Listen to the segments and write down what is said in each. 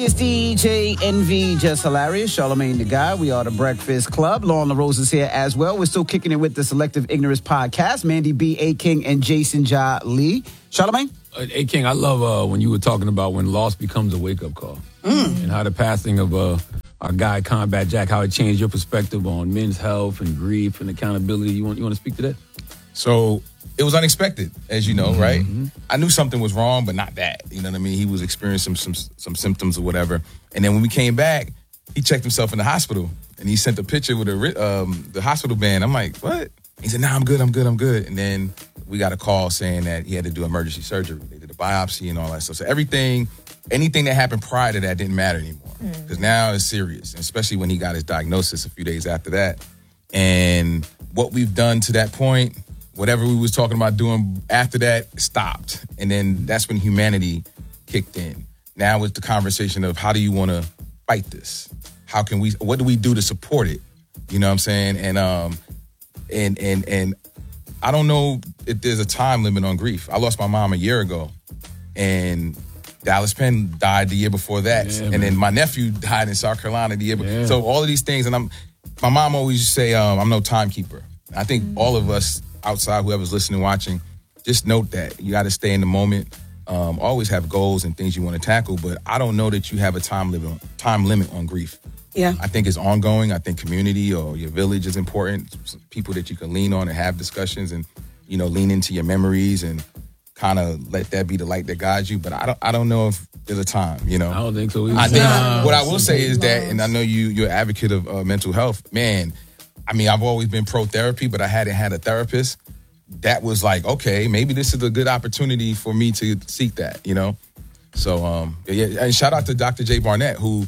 It's DJ Envy, just hilarious. Charlamagne the Guy. We are the Breakfast Club. Lauren LaRose is here as well. We're still kicking it with the Selective Ignorance podcast. Mandy B, A King, and Jason Ja Lee. Charlamagne? A King, I love when you were talking about when loss becomes a wake-up call. And how the passing of our guy, Combat Jack, how it changed your perspective on men's health and grief and accountability. You want to speak to that? So it was unexpected, as you know, right? I knew something was wrong, but not that. You know what I mean? He was experiencing some symptoms or whatever. And then when we came back, he checked himself in the hospital, and he sent a picture with the hospital band. I'm like, what? He said, nah, I'm good. And then we got a call saying that he had to do emergency surgery. They did a biopsy and all that stuff. So anything that happened prior to that didn't matter anymore. Because now it's serious, especially when he got his diagnosis a few days after that. And what we've done to that point, whatever we was talking about doing after that stopped. And then that's when humanity kicked in. Now it's the conversation of how do you want to fight this? What do we do to support it? You know what I'm saying? And I don't know if there's a time limit on grief. I lost my mom a year ago, and Dallas Penn died the year before that. Yeah, and then my nephew died in South Carolina the year before. Yeah. So all of these things, and my mom always used to say, I'm no timekeeper. I think all of us outside, whoever's listening, watching, just note that you got to stay in the moment. Always have goals and things you want to tackle, but I don't know that you have a time limit on grief. Yeah, I think it's ongoing. I think community or your village is important. People that you can lean on and have discussions, and lean into your memories and kind of let that be the light that guides you. But I don't know if there's a time. I don't think so either. I think what I will say is that, and I know you're an advocate of mental health, man. I mean, I've always been pro therapy, but I hadn't had a therapist. That was like, okay, maybe this is a good opportunity for me to seek that, So, and shout out to Dr. J. Barnett, who,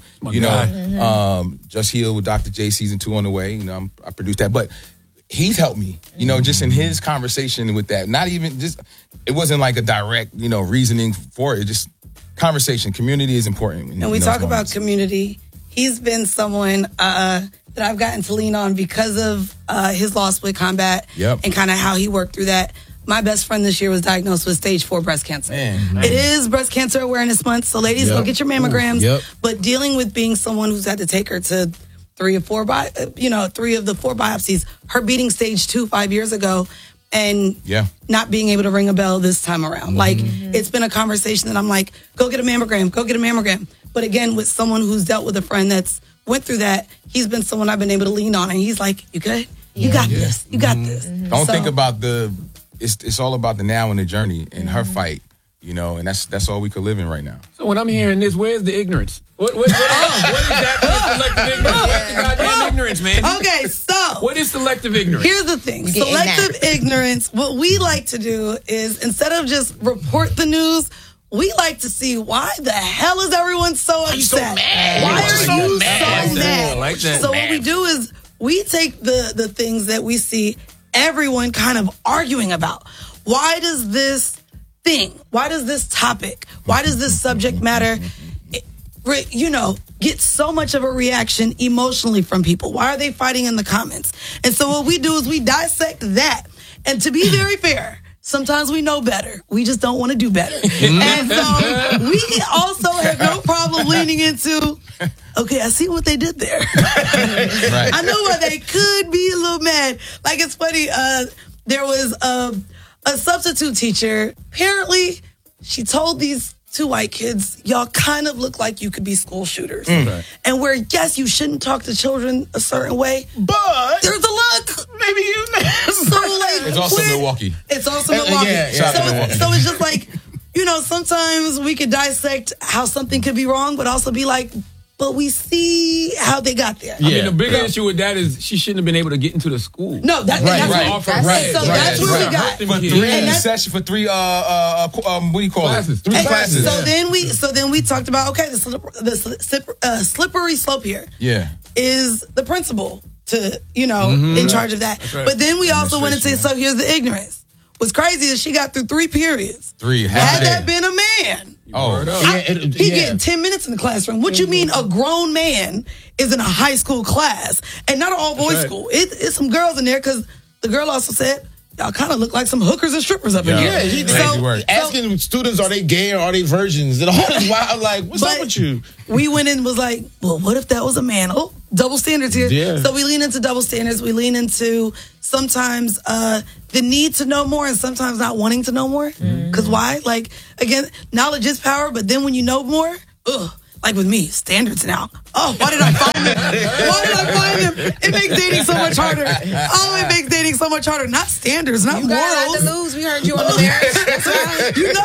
Just Healed with Dr. J season 2 on the way. I produced that, but he's helped me, just in his conversation with that. Not even just, it wasn't like a direct, reasoning for it. Just conversation. Community is important. And we talk about community. He's been someone that I've gotten to lean on because of his loss with Combat and kind of how he worked through that. My best friend this year was diagnosed with stage 4 breast cancer. Man. It is Breast Cancer Awareness Month, so ladies, go get your mammograms. But dealing with being someone who's had to take her to 3 of the 4 biopsies, her beating stage 2 5 years ago, and not being able to ring a bell this time around. Like, it's been a conversation that I'm like, go get a mammogram. But again, with someone who's dealt with a friend that's went through that, he's been someone I've been able to lean on, and he's like, you good? You got this. You got this. Don't think about it's all about the now and the journey and her fight, and that's all we could live in right now. So when I'm hearing this, where's the ignorance? What exactly is selective ignorance? What's the goddamn ignorance, man? Okay, so what is selective ignorance? Here's the thing. Selective ignorance, what we like to do is, instead of just report the news, we like to see why the hell is everyone so upset? Why are you so mad? Like that. So what we do is we take the things that we see everyone kind of arguing about. Why does this topic, why does this subject matter, get so much of a reaction emotionally from people? Why are they fighting in the comments? And so what we do is we dissect that. And to be very fair, sometimes we know better. We just don't want to do better. And so we also have no problem leaning into, okay, I see what they did there. Right. I know why they could be a little mad. Like, it's funny, there was a substitute teacher. Apparently, she told these 2 white kids, y'all kind of look like you could be school shooters. And where, yes, you shouldn't talk to children a certain way, but there's a look. Maybe you So, like, it's also Milwaukee. It's also Milwaukee. So it's just like, sometimes we could dissect how something could be wrong, but also be like, but we see how they got there. I mean, the big issue with that is she shouldn't have been able to get into the school. No, that's where we got. For 3 what do you call classes. 3 classes. So then we talked about, okay, the slippery slope here is the principal to, in charge of that. Right. But then we also went into, so here's the ignorance. What's crazy is she got through 3 periods. Had that been a man, he getting 10 minutes in the classroom. What you mean a grown man is in a high school class and not an all boys school? It's some girls in there, because the girl also said, y'all kind of look like some hookers and strippers up in here. Yeah, asking students, are they gay or are they virgins? And all this wild, like, what's up with you? We went in and was like, well, what if that was a man? Oh, double standards here. Yeah. So we lean into double standards. We lean into sometimes the need to know more and sometimes not wanting to know more. Because why? Like, again, knowledge is power, but then when you know more, like with me, standards now. Oh, why did I find them? Why did I find them? It makes dating so much harder. Oh, it makes dating so much harder. Not standards, not morals. You got to lose. We heard you on the marriage. That's right. You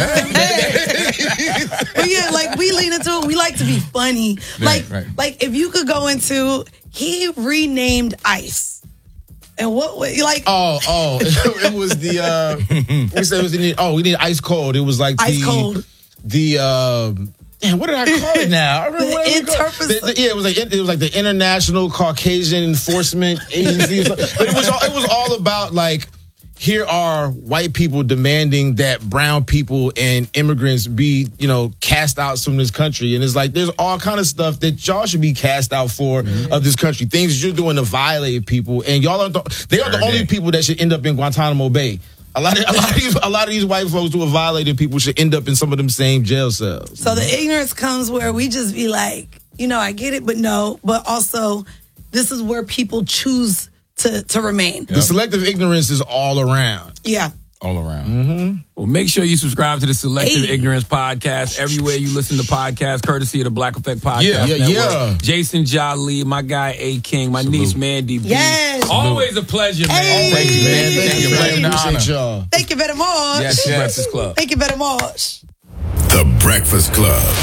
know. But yeah, like we lean into it. We like to be funny. Like if you could go into, he renamed Ice. And what way? Like it was the we said it was we need Ice Cold. It was like Ice Cold. Damn, what did I call it now? I remember it was like the International Caucasian Enforcement Agency. But it was all about like, here are white people demanding that brown people and immigrants be, cast out from this country. And it's like, there's all kind of stuff that y'all should be cast out for of this country. Things that you're doing to violate people. And y'all they are the only people that should end up in Guantanamo Bay. A lot of these white folks who are violating people should end up in some of them same jail cells. So the ignorance comes where we just be like, I get it, but no. But also, this is where people choose to remain. Yep. The selective ignorance is all around. Yeah. All around. Mm-hmm. Well, make sure you subscribe to the Selective Ignorance Podcast everywhere you listen to podcasts, courtesy of the Black Effect Podcast Network. Yeah. Jason Ja Lee, my guy A King, my niece Mandy B. Yes. Always a pleasure, man. Thank you, man. Thank you. Thank you very much. Yes. Breakfast Club. Thank you very much. The Breakfast Club.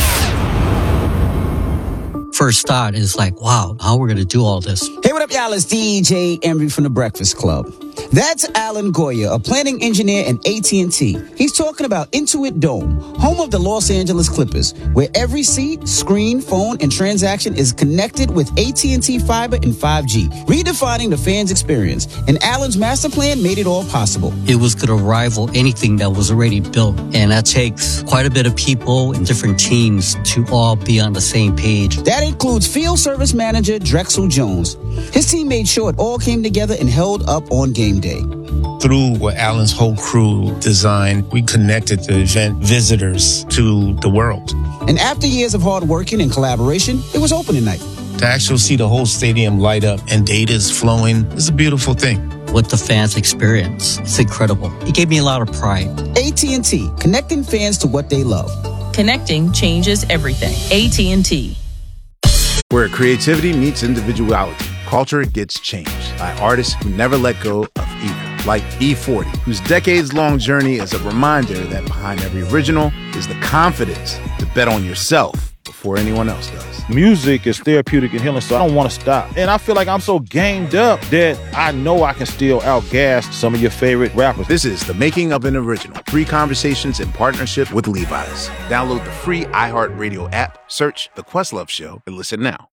First thought is like, wow, how we're going to do all this. Hey, what up, y'all? It's DJ Envy from The Breakfast Club. That's Alan Goya, a planning engineer at AT&T. He's talking about Intuit Dome, home of the Los Angeles Clippers, where every seat, screen, phone, and transaction is connected with AT&T Fiber and 5G, redefining the fan's experience. And Alan's master plan made it all possible. It was going to rival anything that was already built. And that takes quite a bit of people and different teams to all be on the same page. That includes field service manager Drexel Jones. His team made sure it all came together and held up on game day. Through what Alan's whole crew designed, we connected the event visitors to the world. And after years of hard working and collaboration, it was opening night. To actually see the whole stadium light up and data is flowing is a beautiful thing. What the fans experience, it's incredible. It gave me a lot of pride. AT&T, connecting fans to what they love. Connecting changes everything. AT&T. Where creativity meets individuality, culture gets changed by artists who never let go of either. Like E40, whose decades-long journey is a reminder that behind every original is the confidence to bet on yourself before anyone else does. Music is therapeutic and healing, so I don't want to stop. And I feel like I'm so gamed up that I know I can still outgas some of your favorite rappers. This is The Making of an Original. 3 conversations in partnership with Levi's. Download the free iHeartRadio app, search The Questlove Show, and listen now.